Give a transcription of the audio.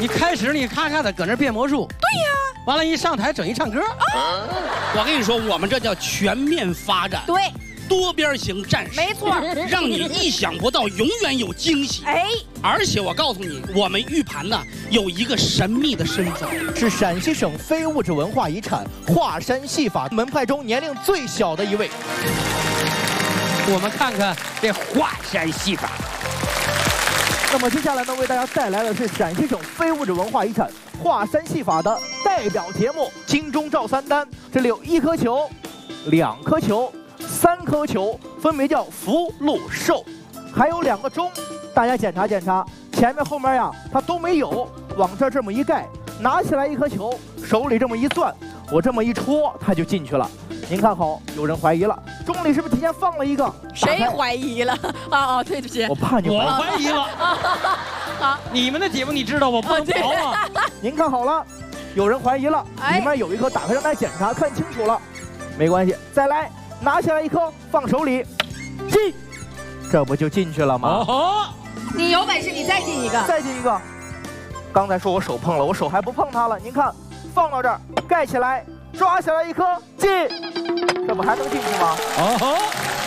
你开始你咔咔的搁那变魔术， 对呀。 完了，一上台整一唱歌。 我跟你说，我们这叫全面发展。 对。 多边形战士， 没错， 让你意想不到，永远有惊喜。 哎， 而且我告诉你，我们玉盘呢有一个神秘的身份， 是陕西省非物质文化遗产华山戏法门派中年龄最小的一位。 我们看看这华山戏法。 那么接下来呢，为大家带来的是陕西省非物质文化遗产华山戏法的代表节目《金钟罩三单》。这里有1颗球、2颗球。 3颗球分别叫福禄寿，还有2个钟，大家检查检查，前面后面呀它都没有，往这么一盖，拿起来1颗球，手里这么一攥，我这么一戳，它就进去了。您看好，有人怀疑了，钟里是不是提前放了一个？ 谁怀疑了？啊，对不起， 我怕你我怀疑了。好，你们的节目你知道我不能聊啊。 您看好了，有人怀疑了，里面有1颗，打开让大家检查看清楚了，没关系，再来。 拿下来1颗，放手里，进，这不就进去了吗？ 哦， 你有本事你再进一个， 再进一个。刚才说我手碰了，我手还不碰它了。您看，放到这儿，盖起来，抓下来1颗，进，这不还能进去吗？ 哦。